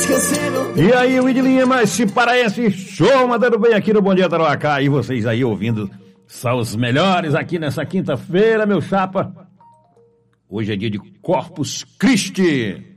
esqueceram. E aí, o Idilinha, mas se parece show, mandando bem aqui no Bom Dia Tarauacá. E vocês aí ouvindo, são os melhores aqui nessa quinta-feira, meu chapa. Hoje é dia de Corpus Christi.